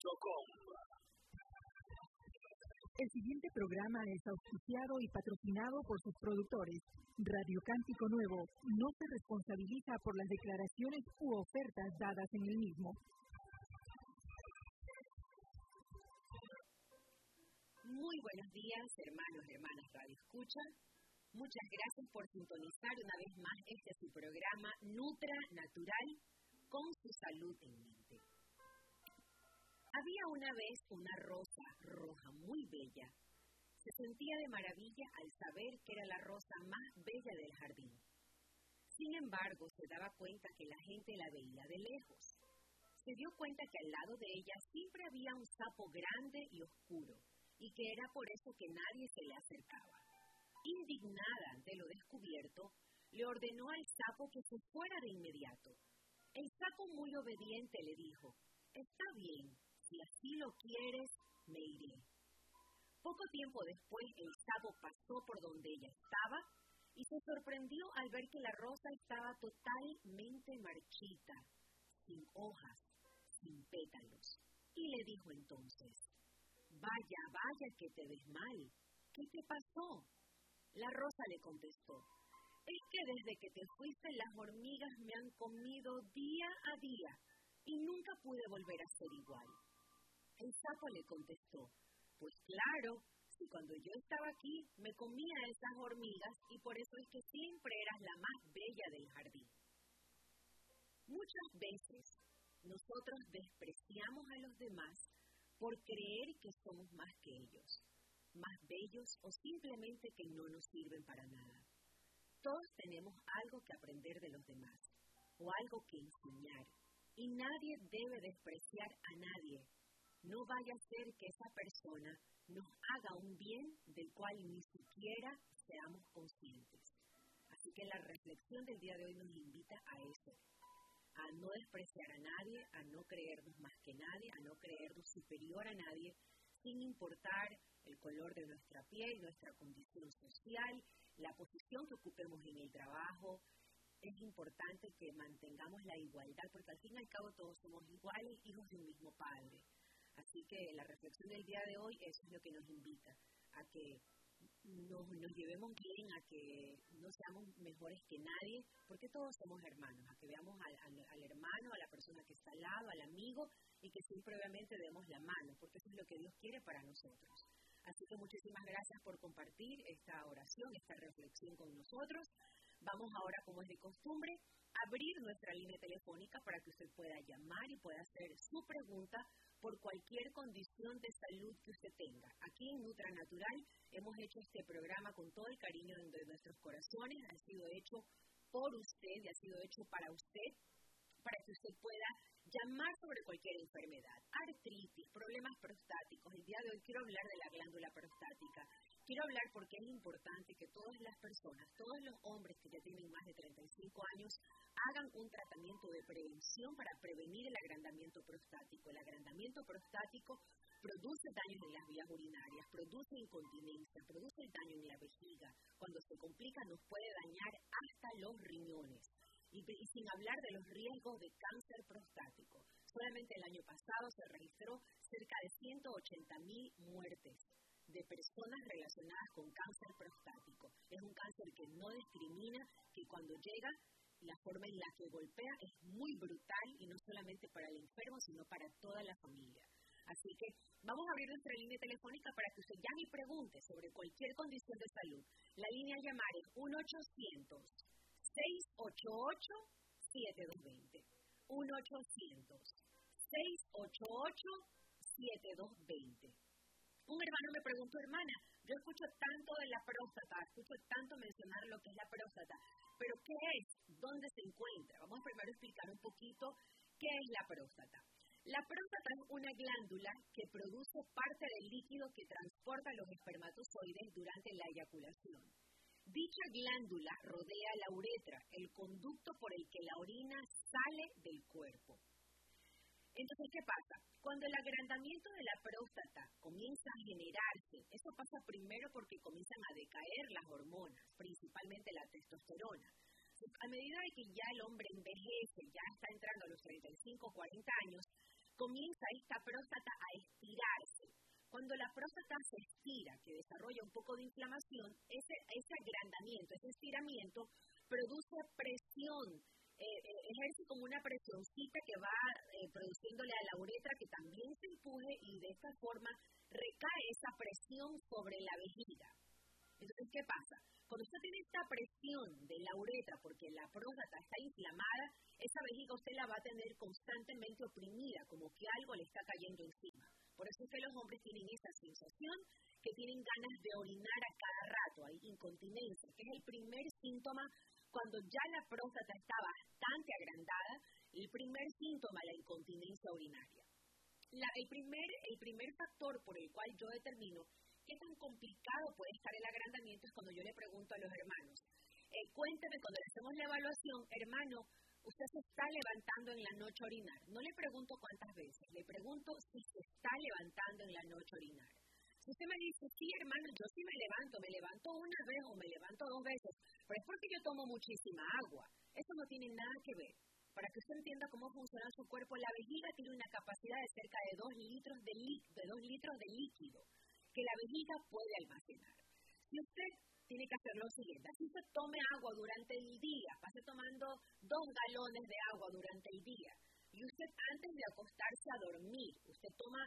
El siguiente programa es auspiciado y patrocinado por sus productores. Radio Cántico Nuevo no se responsabiliza por las declaraciones u ofertas dadas en el mismo. Muy buenos días, hermanos y hermanas Radio Escucha. Muchas gracias por sintonizar una vez más este su programa Nutra Natural con su salud en mente. Había una vez una rosa roja muy bella. Se sentía de maravilla al saber que era la rosa más bella del jardín. Sin embargo, se daba cuenta que la gente la veía de lejos. Se dio cuenta que al lado de ella siempre había un sapo grande y oscuro, y que era por eso que nadie se le acercaba. Indignada ante lo descubierto, le ordenó al sapo que se fuera de inmediato. El sapo, muy obediente, le dijo: «Está bien, si así lo quieres, me iré». Poco tiempo después, el sapo pasó por donde ella estaba y se sorprendió al ver que la rosa estaba totalmente marchita, sin hojas, sin pétalos, y le dijo entonces: «Vaya, vaya que te ves mal. ¿Qué te pasó?». La rosa le contestó: «Es que desde que te fuiste las hormigas me han comido día a día y nunca pude volver a ser igual». El sapo le contestó: «Pues claro, si cuando yo estaba aquí me comía esas hormigas y por eso es que siempre eras la más bella del jardín». Muchas veces nosotros despreciamos a los demás por creer que somos más que ellos, más bellos o simplemente que no nos sirven para nada. Todos tenemos algo que aprender de los demás o algo que enseñar y nadie debe despreciar a nadie. No vaya a ser que esa persona nos haga un bien del cual ni siquiera seamos conscientes. Así que la reflexión del día de hoy nos invita a eso, a no despreciar a nadie, a no creernos más que nadie, a no creernos superior a nadie, sin importar el color de nuestra piel, nuestra condición social, la posición que ocupemos en el trabajo. Es importante que mantengamos la igualdad, porque al fin y al cabo todos somos iguales, hijos de un mismo Padre. Así que la reflexión del día de hoy, eso es lo que nos invita, a que nos llevemos bien, a que no seamos mejores que nadie, porque todos somos hermanos, a que veamos al hermano, a la persona que está al lado, al amigo, y que siempre obviamente demos la mano, porque eso es lo que Dios quiere para nosotros. Así que muchísimas gracias por compartir esta oración, esta reflexión con nosotros. Vamos ahora, como es de costumbre, a abrir nuestra línea telefónica para que usted pueda llamar y pueda hacer su pregunta por cualquier condición de salud que usted tenga. Aquí en Nutra Natural hemos hecho este programa con todo el cariño de nuestros corazones. Ha sido hecho por usted y ha sido hecho para usted, para que usted pueda llamar sobre cualquier enfermedad, artritis, problemas prostáticos. El día de hoy quiero hablar de la glándula prostática. Quiero hablar porque es importante que todas las personas, todos los hombres que ya tienen más de 35 años, hagan un tratamiento de prevención para prevenir el agrandamiento prostático. El agrandamiento prostático produce daños en las vías urinarias, produce incontinencia, produce daño en la vejiga. Cuando se complica nos puede dañar hasta los riñones. Y sin hablar de los riesgos de cáncer prostático. Solamente el año pasado se registró cerca de 180,000 muertes de personas relacionadas con cáncer prostático. Es un cáncer que no discrimina, que cuando llega, la forma en la que golpea es muy brutal y no solamente para el enfermo, sino para toda la familia. Así que vamos a abrir nuestra línea telefónica para que usted llame y pregunte sobre cualquier condición de salud. La línea a llamar es 1-800-688-7220. 1-800-688-7220. Un hermano me preguntó: hermana, yo escucho tanto de la próstata, escucho tanto mencionar lo que es la próstata, pero ¿qué es? ¿Dónde se encuentra? Vamos primero a explicar un poquito qué es la próstata. La próstata es una glándula que produce parte del líquido que transporta los espermatozoides durante la eyaculación. Dicha glándula rodea la uretra, el conducto por el que la orina sale del cuerpo. Entonces, ¿qué pasa? Cuando el agrandamiento de la próstata comienza a generarse, eso pasa primero porque comienzan a decaer las hormonas, principalmente la testosterona. A medida de que ya el hombre envejece, ya está entrando a los 35 o 40 años, comienza esta próstata a Cuando la próstata se estira, que desarrolla un poco de inflamación, ese agrandamiento, ese estiramiento, produce presión, ejerce como una presioncita que va produciéndole a la uretra que también se empuje y de esta forma recae esa presión sobre la vejiga. Entonces, ¿qué pasa? Cuando usted tiene esta presión de la uretra porque la próstata está inflamada, esa vejiga usted la va a tener constantemente oprimida, como que algo le está cayendo encima. Por eso es que los hombres tienen esa sensación, que tienen ganas de orinar a cada rato, hay incontinencia, que es el primer síntoma cuando ya la próstata está bastante agrandada, el primer síntoma, la incontinencia urinaria. El primer factor por el cual yo determino qué tan complicado puede estar el agrandamiento es cuando yo le pregunto a los hermanos, cuénteme cuando le hacemos la evaluación, hermano, usted se está levantando en la noche a orinar. No le pregunto cuántas veces, le pregunto si se está levantando en la noche a orinar. Si usted me dice, sí, hermano, yo sí me levanto una vez o me levanto 2 veces, pero es porque yo tomo muchísima agua. Eso no tiene nada que ver. Para que usted entienda cómo funciona su cuerpo, la vejiga tiene una capacidad de cerca de 2 litros de líquido que la vejiga puede almacenar. Si usted tiene que hacer lo siguiente, así usted tome agua durante el día, pase tomando 2 galones de agua durante el día, y usted antes de acostarse a dormir, usted toma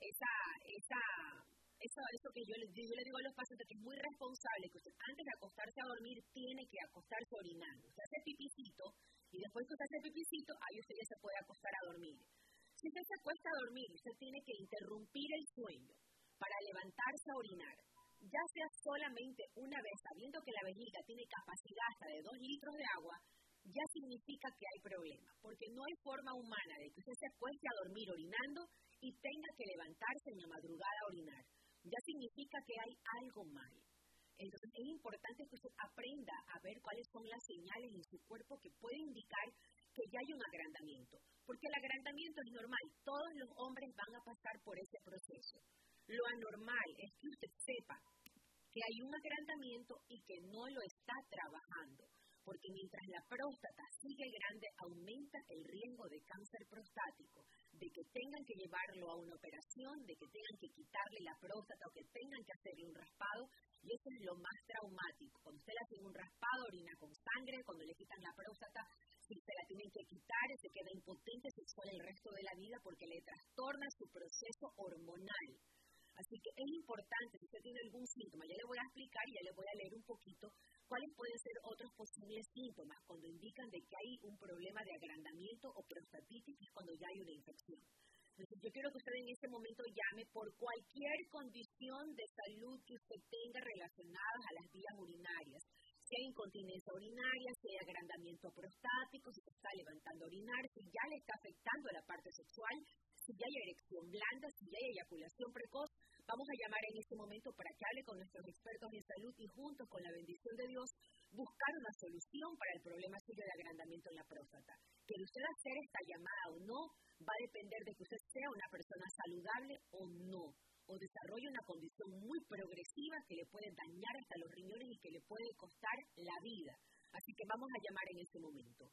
eso que yo le digo a los pacientes que es muy responsable, que usted antes de acostarse a dormir tiene que acostarse orinando. Usted hace pipicito y después que usted hace pipicito, ahí usted ya se puede acostar a dormir. Si usted se acuesta a dormir, usted tiene que interrumpir el sueño para levantarse a orinar, ya sea solamente una vez, sabiendo que la vejiga tiene capacidad hasta de 2 litros de agua, ya significa que hay problema, porque no hay forma humana de que usted se acueste a dormir orinando y tenga que levantarse en la madrugada a orinar. Ya significa que hay algo mal. Entonces es importante que usted aprenda a ver cuáles son las señales en su cuerpo que pueden indicar que ya hay un agrandamiento, porque el agrandamiento es normal, todos los hombres van a pasar por ese proceso. Lo anormal es que usted sepa que hay un agrandamiento y que no lo está trabajando, porque mientras la próstata sigue grande, aumenta el riesgo de cáncer prostático, de que tengan que llevarlo a una operación, de que tengan que quitarle la próstata o que tengan que hacerle un raspado, y eso es lo más traumático. Cuando usted le hace un raspado, orina con sangre, cuando le quitan la próstata, si se la tienen que quitar, se queda impotente sexual el resto de la vida porque le trastorna su proceso hormonal. Así que es importante, si usted tiene algún síntoma, ya le voy a explicar y ya le voy a leer un poquito cuáles pueden ser otros posibles síntomas cuando indican de que hay un problema de agrandamiento o prostatitis, que es cuando ya hay una infección. Entonces, yo quiero que usted en este momento llame por cualquier condición de salud que usted tenga relacionada a las vías urinarias. Si hay incontinencia urinaria, si hay agrandamiento prostático, si se está levantando a orinar, si ya le está afectando a la parte sexual, si ya hay erección blanda, si ya hay eyaculación precoz, vamos a llamar en este momento para que hable con nuestros expertos en salud y juntos con la bendición de Dios buscar una solución para el problema suyo de agrandamiento en la próstata. Que de usted hacer esta llamada o no va a depender de que usted sea una persona saludable o no, o desarrolle una condición muy progresiva que le puede dañar hasta los riñones y que le puede costar la vida. Así que vamos a llamar en este momento.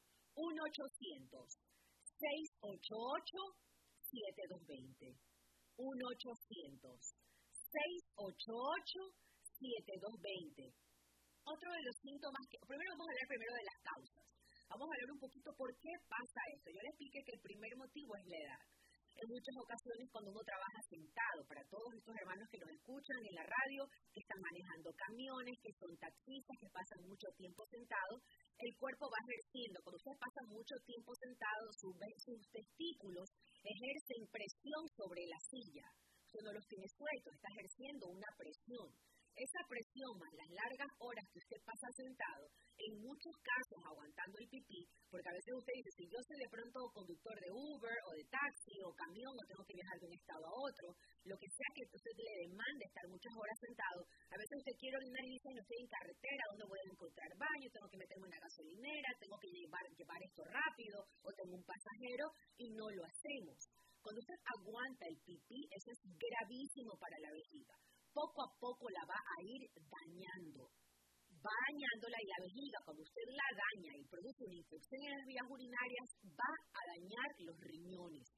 1-800-688-7220. 1-800-688-7220. Otro de los síntomas primero vamos a hablar de las causas. Vamos a hablar un poquito por qué pasa esto. Yo le expliqué que el primer motivo es la edad. En muchas ocasiones cuando uno trabaja sentado, para todos estos hermanos que nos escuchan en la radio, que están manejando camiones, que son taxistas, que pasan mucho tiempo sentados, el cuerpo va ejerciendo. Cuando usted pasa mucho tiempo sentado, sus testículos ejercen presión sobre la silla. Usted no los tiene sueltos, está ejerciendo una presión. Esa presión más las largas horas que usted pasa sentado, en muchos casos aguantando el pipí, porque a veces usted dice, si yo soy de pronto conductor de Uber o de taxi o camión o tengo que viajar de un estado a otro, lo que sea que usted le demande estar muchas horas sentado, a veces usted quiere orinar y dice, no estoy en carretera, ¿dónde voy a encontrar baño? Tengo que meterme en una gasolinera, tengo que llevar esto rápido o tengo un pasajero y no lo hacemos. Cuando usted aguanta el pipí, eso es gravísimo para la vejiga. Poco a poco la va a ir dañando. Va dañándola y la vejiga, cuando usted la daña y produce una infección en las vías urinarias, va a dañar los riñones.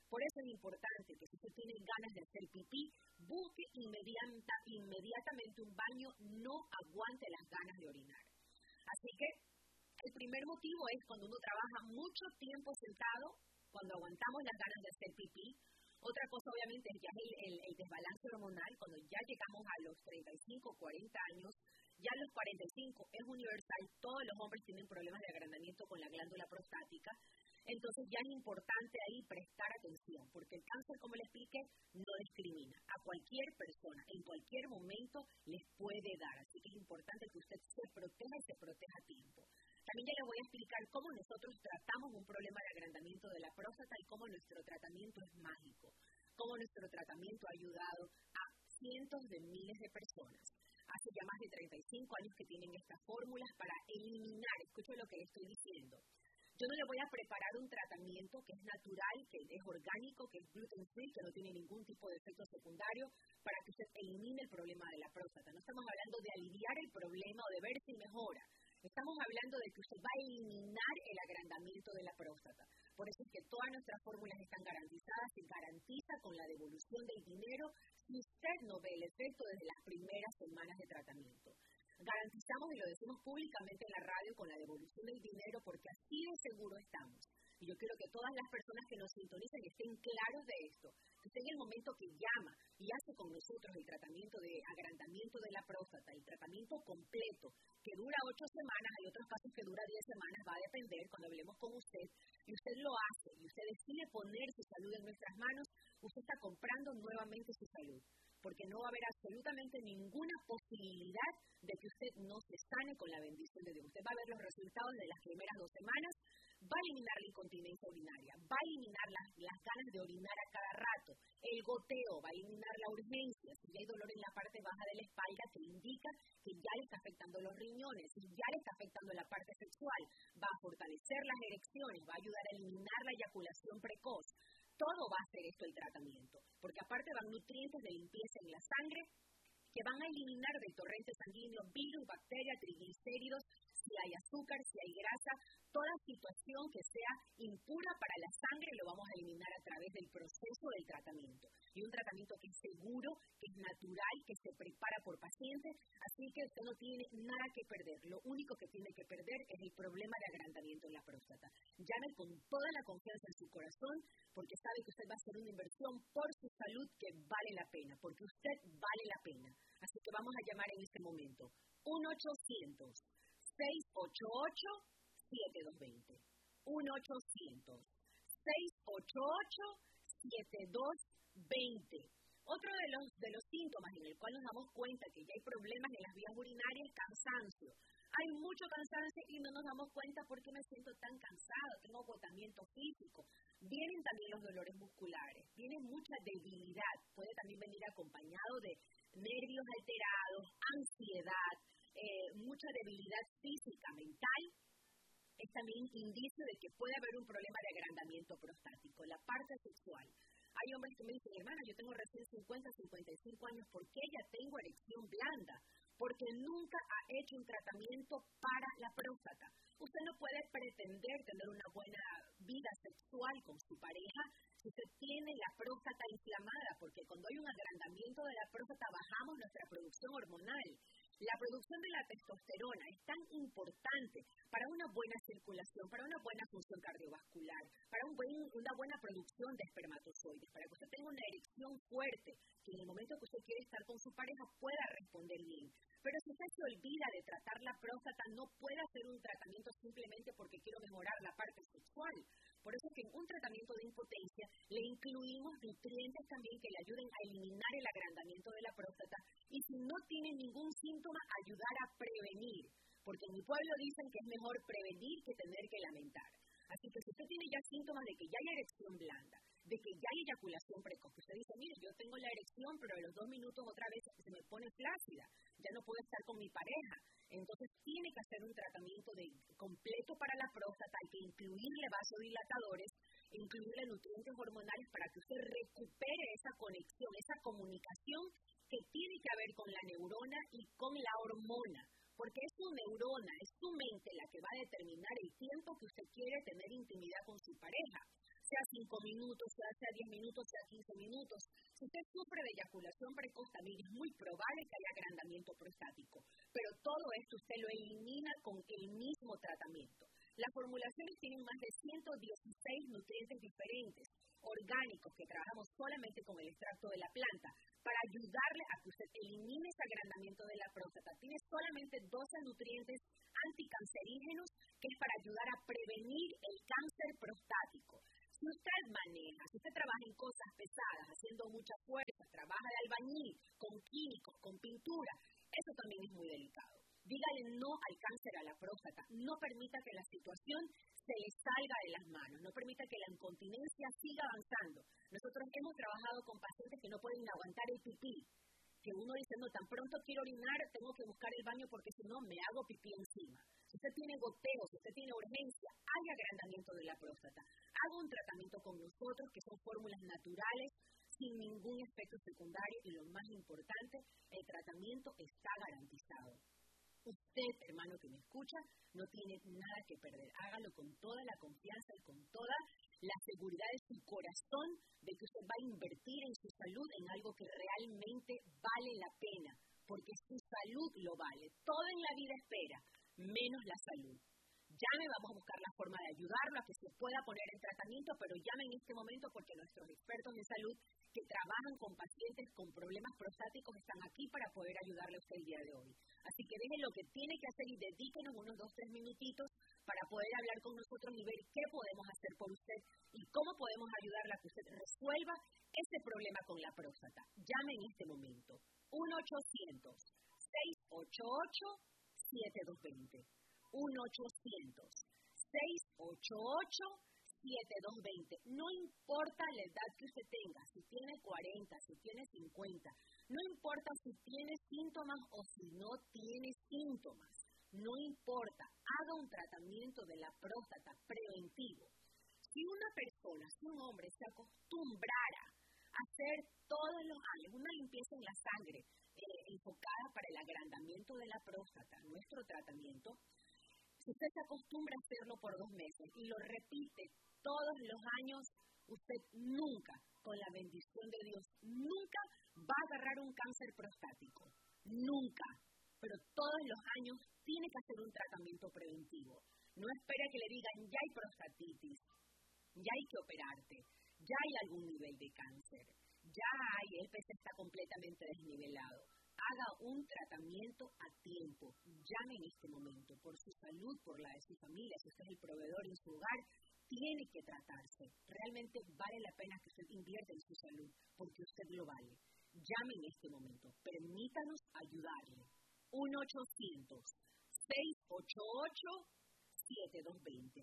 Por eso es importante que si usted tiene ganas de hacer pipí, busque inmediatamente un baño, no aguante las ganas de orinar. Así que el primer motivo es cuando uno trabaja mucho tiempo sentado, cuando aguantamos las ganas de hacer pipí. Otra cosa obviamente es ya el desbalance hormonal, cuando ya llegamos a los 35, 40 años, ya a los 45 es universal, todos los hombres tienen problemas de agrandamiento con la glándula prostática, entonces ya es importante ahí prestar atención, porque el cáncer, como le expliqué, no discrimina. A cualquier persona, en cualquier momento, les puede dar, así que es importante que usted se proteja y se proteja a tiempo. También ya les voy a explicar cómo nosotros tratamos un problema de agrandamiento de la próstata y cómo nuestro tratamiento es mágico, cómo nuestro tratamiento ha ayudado a cientos de miles de personas. Hace ya más de 35 años que tienen estas fórmulas para eliminar, escuchen lo que les estoy diciendo. Yo no le voy a preparar un tratamiento que es natural, que es orgánico, que es gluten free, que no tiene ningún tipo de efecto secundario, para que usted elimine el problema de la próstata. No estamos hablando de aliviar el problema o de ver si mejora. Estamos hablando de que usted va a eliminar el agrandamiento de la próstata. Por eso es que todas nuestras fórmulas están garantizadas, se garantiza con la devolución del dinero si usted no ve el efecto desde las primeras semanas de tratamiento. Garantizamos, y lo decimos públicamente en la radio, con la devolución del dinero, porque así de seguro estamos. Y yo quiero que todas las personas que nos sintonicen estén claros de esto, que estén en el momento que llama y hace con nosotros el tratamiento de agrandamiento de la próstata, el tratamiento completo, que dura 8 semanas, hay otros casos que dura 10 semanas, va a depender cuando hablemos con usted, y usted lo hace, y usted decide poner su salud en nuestras manos, usted está comprando nuevamente su salud, porque no va a haber absolutamente ninguna posibilidad de que usted no se sane con la bendición de Dios. Usted va a ver los resultados de las primeras 2 semanas, va a eliminar la incontinencia urinaria, va a eliminar las ganas de orinar a cada rato, el goteo, va a eliminar la urgencia, si ya hay dolor en la parte baja de la espalda, que indica que ya le está afectando los riñones, si ya le está afectando la parte sexual, va a fortalecer las erecciones, va a ayudar a eliminar la eyaculación precoz. Todo va a hacer esto el tratamiento, porque aparte van nutrientes de limpieza en la sangre que van a eliminar del torrente sanguíneo virus, bacterias, triglicéridos, si hay azúcar, si hay grasa, toda situación que sea impura para la sangre lo vamos a eliminar a través del proceso del tratamiento. Y un tratamiento que es seguro, que es natural, que se prepara por paciente, así que usted no tiene nada que perder. Lo único que tiene que perder es el problema de agrandamiento en la próstata. Llame con toda la confianza en su corazón, porque sabe que usted va a hacer una inversión por su salud que vale la pena, porque usted vale la pena. Así que vamos a llamar en este momento 1-800-688-7220. 1-800-688-7220. Otro de los síntomas en el cual nos damos cuenta que ya hay problemas en las vías urinarias es cansancio. Hay mucho cansancio y no nos damos cuenta por qué me siento tan cansado, tengo agotamiento físico. Vienen también los dolores musculares, viene mucha debilidad, puede también venir acompañado de nervios alterados, ansiedad, mucha debilidad física, mental. Es también indicio de que puede haber un problema de agrandamiento prostático, la parte sexual. Hay hombres que me dicen, hermana, yo tengo recién 50, 55 años, ¿por qué ya tengo erección blanda? Porque nunca ha hecho un tratamiento para la próstata. Usted no puede pretender tener una buena vida sexual con su pareja si usted tiene la próstata inflamada, porque cuando hay un agrandamiento de la próstata bajamos nuestra producción hormonal. La producción de la testosterona es tan importante para una buena circulación, para una buena función cardiovascular, para una buena producción de espermatozoides, para que usted tenga una erección fuerte, que en el momento que usted quiere estar con su pareja pueda responder bien. Pero si usted se olvida de tratar la próstata, no puede hacer un tratamiento simplemente porque quiero mejorar la parte sexual. Por eso es que en un tratamiento de impotencia le incluimos nutrientes también que le ayuden a eliminar el agrandamiento de la próstata y si no tiene ningún síntoma, ayudar a prevenir. Porque en mi pueblo dicen que es mejor prevenir que tener que lamentar. Así que si usted tiene ya síntomas de que ya hay erección blanda, de que ya hay eyaculación precoz, usted dice, mire, yo tengo la erección, pero a los 2 minutos otra vez se me pone flácida, ya no puedo estar con mi pareja. Entonces tiene que hacer un tratamiento completo para la próstata, hay que incluirle vasodilatadores, incluirle nutrientes hormonales para que usted recupere esa conexión, esa comunicación que tiene que haber con la neurona y con la hormona. Porque es su neurona, es su mente la que va a determinar el tiempo que usted quiere tener intimidad con su pareja. sea 5 minutos, sea 10 minutos, sea 15 minutos. Si usted sufre de eyaculación precoz, también es muy probable que haya agrandamiento prostático, pero todo esto usted lo elimina con el mismo tratamiento. Las formulaciones tienen más de 116 nutrientes diferentes, orgánicos, que trabajamos solamente con el extracto de la planta, para ayudarle a que usted elimine ese agrandamiento de la próstata. Tiene solamente 12 nutrientes anticancerígenos, que es para ayudar a prevenir el cáncer prostático. Si usted maneja, si usted trabaja en cosas pesadas, haciendo mucha fuerza, trabaja de albañil, con químicos, con pintura, eso también es muy delicado. Dígale no al cáncer a la próstata. No permita que la situación se le salga de las manos. No permita que la incontinencia siga avanzando. Nosotros hemos trabajado con pacientes que no pueden aguantar el pipí. Que uno dice, no, tan pronto quiero orinar, tengo que buscar el baño porque si no me hago pipí encima. Si usted tiene goteo, si usted tiene urgencia, hay agrandamiento de la próstata. Haga un tratamiento con nosotros, que son fórmulas naturales, sin ningún efecto secundario, y lo más importante, el tratamiento está garantizado. Usted, hermano que me escucha, no tiene nada que perder. Hágalo con toda la confianza y con toda la seguridad de su corazón de que usted va a invertir en su salud, en algo que realmente vale la pena, porque su salud lo vale. Todo en la vida espera, menos la salud. Llame, vamos a buscar la forma de ayudarlo a que se pueda poner en tratamiento, pero llame en este momento porque nuestros expertos en salud que trabajan con pacientes con problemas prostáticos están aquí para poder ayudarle a usted el día de hoy. Así que deje lo que tiene que hacer y dedíquenos unos 2-3 minutitos para poder hablar con nosotros y ver qué podemos hacer por usted y cómo podemos ayudarle a que usted resuelva ese problema con la próstata. Llame en este momento. 1-800-688-7220. 1-800-688-7220. No importa la edad que usted tenga, si tiene 40, si tiene 50, no importa si tiene síntomas o si no tiene síntomas, no importa, haga un tratamiento de la próstata preventivo. Si una persona, si un hombre se acostumbrara a hacer todos los años una limpieza en la sangre enfocada para el agrandamiento de la próstata, nuestro tratamiento, si usted se acostumbra a hacerlo por 2 meses y lo repite todos los años, usted nunca, con la bendición de Dios, nunca va a agarrar un cáncer prostático. Nunca. Pero todos los años tiene que hacer un tratamiento preventivo. No espere que le digan, ya hay prostatitis, ya hay que operarte, ya hay algún nivel de cáncer, ya hay, el pez está completamente desnivelado. Haga un tratamiento a tiempo. Llame en este momento por su salud, por la de su familia. Si usted es el proveedor en su hogar, tiene que tratarse. Realmente vale la pena que usted invierta en su salud, porque usted lo vale. Llame en este momento. Permítanos ayudarle. 1-800-688-7220.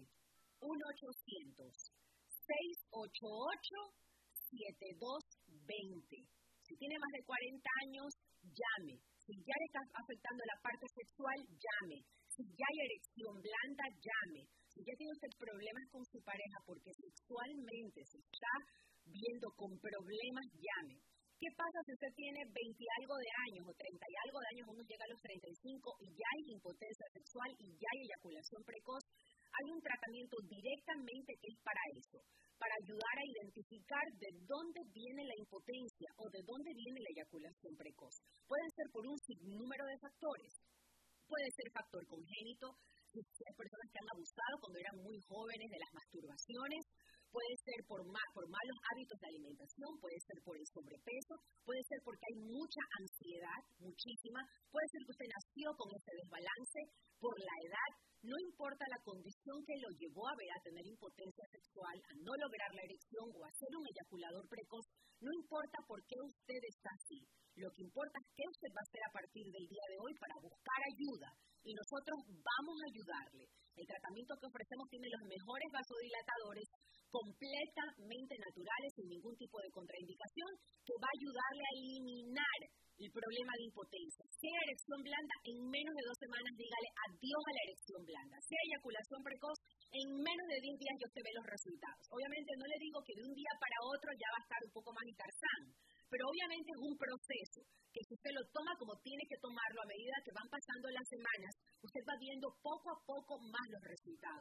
1-800-688-7220. Si tiene más de 40 años, llame. Si ya le está afectando la parte sexual, llame. Si ya hay erección blanda, llame. Si ya tiene usted problemas con su pareja porque sexualmente se está viendo con problemas, llame. ¿Qué pasa si usted tiene 20 y algo de años o 30 y algo de años, uno llega a los 35 y ya hay impotencia sexual y ya hay eyaculación precoz? Hay un tratamiento directamente que es para eso, para ayudar a identificar de dónde viene la impotencia o de dónde viene la eyaculación precoz. Pueden ser por un sinnúmero de factores. Puede ser factor congénito, si hay personas que han abusado cuando eran muy jóvenes de las masturbaciones, puede ser por malos hábitos de alimentación, puede ser por el sobrepeso, puede ser porque hay mucha ansiedad, muchísima, puede ser que usted nació con ese desbalance por la edad. No importa la condición que lo llevó a tener impotencia sexual, a no lograr la erección o a ser un eyaculador precoz, no importa por qué usted está así. Lo que importa es qué usted va a hacer a partir del día de hoy para buscar ayuda. Y nosotros vamos a ayudarle. El tratamiento que ofrecemos tiene los mejores vasodilatadores, completamente naturales, sin ningún tipo de contraindicación, que va a ayudarle a eliminar el problema de impotencia. Sea erección blanda, en menos de 2 semanas dígale adiós a la erección blanda. Sea eyaculación precoz, en menos de 10 días ya usted ve los resultados. Obviamente no le digo que de un día para otro ya va a estar un poco más Tarzán, pero obviamente es un proceso que si usted lo toma como tiene que tomarlo a medida que van pasando las semanas, usted va viendo poco a poco más los resultados. Y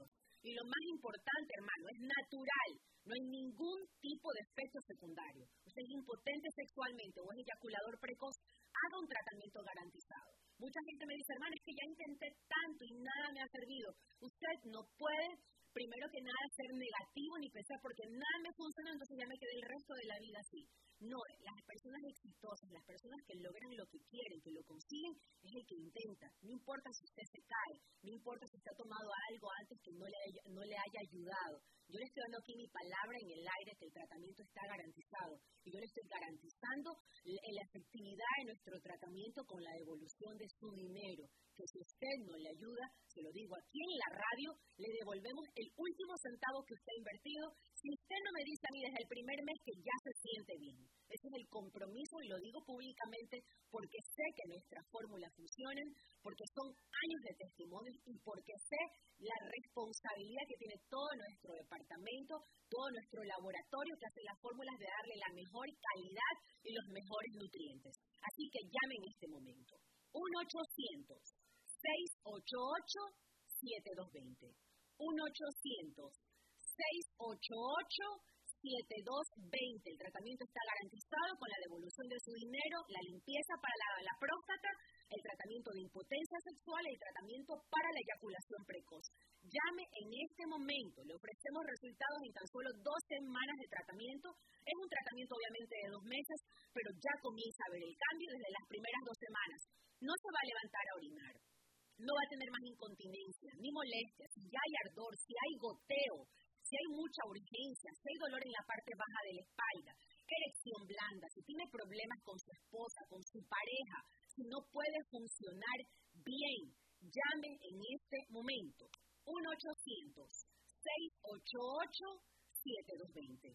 Y lo más importante, hermano, es natural. No hay ningún tipo de efecto secundario. Usted es impotente sexualmente o es eyaculador precoz, haga un tratamiento garantizado. Mucha gente me dice, hermano, es que ya intenté tanto y nada me ha servido. Usted no puede, primero que nada, ser negativo ni pensar porque nada me funcionó, entonces ya me quedé el resto de la vida así. No, las personas exitosas, las personas que logran lo que quieren, que lo consiguen, es el que intenta. No importa si usted se cae, no importa si usted ha tomado algo antes que no le haya ayudado. Yo le estoy dando aquí mi palabra en el aire que el tratamiento está garantizado. Y yo le estoy garantizando la efectividad de nuestro tratamiento con la devolución de su dinero. Que si usted no le ayuda, se lo digo aquí en la radio, le devolvemos el último centavo que usted ha invertido. Si usted no me dice a mí desde el primer mes que ya se siente bien. Ese es el compromiso y lo digo públicamente porque sé que nuestras fórmulas funcionan, porque son años de testimonio y porque sé la responsabilidad que tiene todo nuestro departamento, todo nuestro laboratorio que hace las fórmulas de darle la mejor calidad y los mejores nutrientes. Así que llame en este momento. 1-800-688-7220. 1-800-688-7220. El tratamiento está garantizado con la devolución de su dinero, la limpieza para la próstata, el tratamiento de impotencia sexual y el tratamiento para la eyaculación precoz. Llame en este momento, le ofrecemos resultados en tan solo 2 semanas de tratamiento. Es un tratamiento obviamente de 2 meses, pero ya comienza a ver el cambio desde las primeras 2 semanas. No se va a levantar a orinar, no va a tener más incontinencia, ni molestias, si ya hay ardor, si hay goteo, si hay mucha urgencia, si hay dolor en la parte baja de la espalda, erección blanda, si tiene problemas con su esposa, con su pareja, si no puede funcionar bien, llame en este momento. 1-800-688-7220.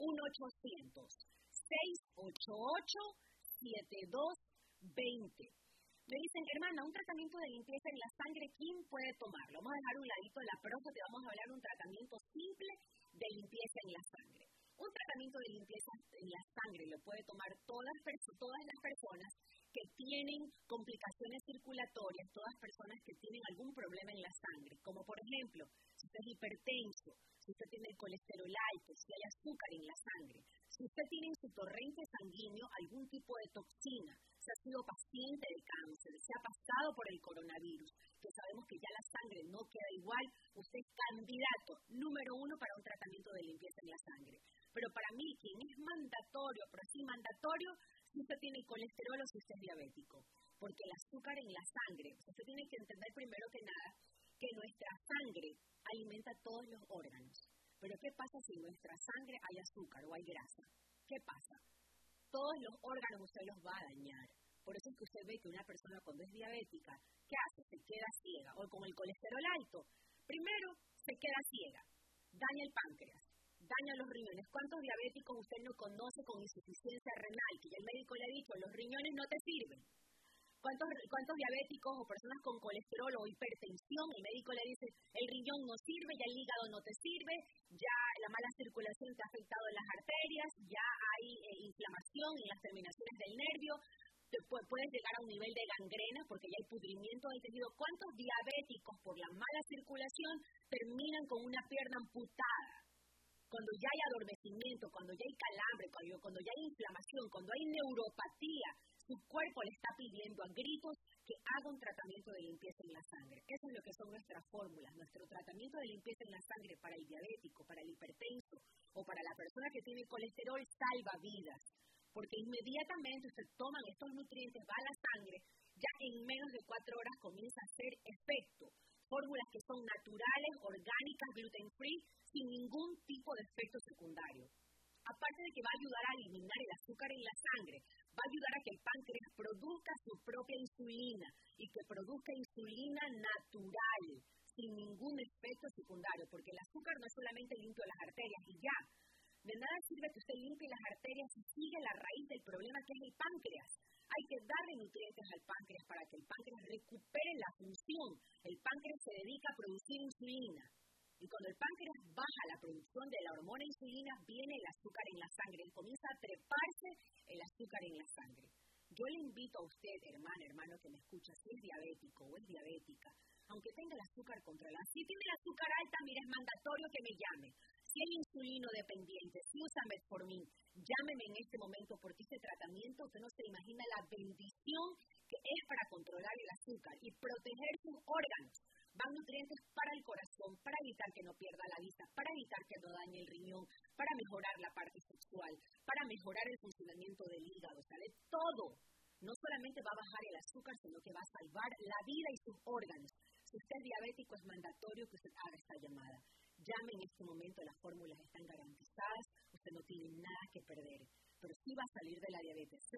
1-800-688-7220. Me dicen, hermana, un tratamiento de limpieza en la sangre, ¿quién puede tomarlo? Vamos a dejar un ladito de la próstata y vamos a hablar de un tratamiento simple de limpieza en la sangre. Un tratamiento de limpieza en la sangre lo puede tomar todas las personas que tienen complicaciones circulatorias, todas personas que tienen algún problema en la sangre, como por ejemplo, si usted es hipertenso, si usted tiene el colesterol alto, si hay azúcar en la sangre, si usted tiene en su torrente sanguíneo algún tipo de toxina, si ha sido paciente de cáncer, si ha pasado por el coronavirus, que sabemos que ya la sangre no queda igual, usted es candidato número 1 para un tratamiento de limpieza en la sangre. Pero para mí, quien es mandatorio, pero sí mandatorio, si usted tiene colesterol o si usted es diabético. Porque el azúcar en la sangre, usted tiene que entender primero que nada que nuestra sangre alimenta todos los órganos. Pero ¿qué pasa si en nuestra sangre hay azúcar o hay grasa? ¿Qué pasa? Todos los órganos usted los va a dañar. Por eso es que usted ve que una persona cuando es diabética, ¿qué hace? Se queda ciega. O con el colesterol alto. Primero, se queda ciega. Daña el páncreas. Daña los riñones. ¿Cuántos diabéticos usted no conoce con insuficiencia renal? Que ya el médico le ha dicho, los riñones no te sirven. ¿Cuántos diabéticos o personas con colesterol o hipertensión, el médico le dice, el riñón no sirve, ya el hígado no te sirve, ya la mala circulación te ha afectado en las arterias, ya hay inflamación en las terminaciones del nervio, puedes llegar a un nivel de gangrena porque ya hay pudrimiento del tejido. ¿Cuántos diabéticos por la mala circulación terminan con una pierna amputada? Cuando ya hay adormecimiento, cuando ya hay calambre, cuando ya hay inflamación, cuando hay neuropatía, su cuerpo le está pidiendo a gritos que haga un tratamiento de limpieza en la sangre. Eso es lo que son nuestras fórmulas. Nuestro tratamiento de limpieza en la sangre para el diabético, para el hipertenso o para la persona que tiene colesterol salva vidas. Porque inmediatamente usted toma estos nutrientes, va a la sangre, ya en menos de 4 horas comienza a hacer efecto. Fórmulas que son naturales, orgánicas, gluten free, sin ningún tipo de efecto secundario. Aparte de que va a ayudar a eliminar el azúcar en la sangre, va a ayudar a que el páncreas produzca su propia insulina y que produzca insulina natural, sin ningún efecto secundario, porque el azúcar no es solamente limpio las arterias y ya. De nada sirve que usted limpie las arterias y sigue la raíz del problema que es el páncreas. Hay que darle nutrientes al páncreas para que el páncreas recupere la función. El páncreas se dedica a producir insulina. Y cuando el páncreas baja la producción de la hormona insulina, viene el azúcar en la sangre. Y comienza a treparse el azúcar en la sangre. Yo le invito a usted, hermano que me escucha, si es diabético o es diabética, aunque tenga el azúcar controlada. Si tiene el azúcar alta, mira, es mandatorio que me llame. Si es insulino dependiente, si usa metformin, llámeme en este momento porque este tratamiento, usted no se imagina la bendición que es para controlar el azúcar y proteger sus órganos. Van nutrientes para el corazón, para evitar que no pierda la vista, para evitar que no dañe el riñón, para mejorar la parte sexual, para mejorar el funcionamiento del hígado, ¿sabe? Todo. No solamente va a bajar el azúcar, sino que va a salvar la vida y sus órganos. Si usted es diabético, es mandatorio que usted haga esta llamada. Llame en este momento, las fórmulas están garantizadas, usted no tiene nada que perder, pero sí va a salir de la diabetes.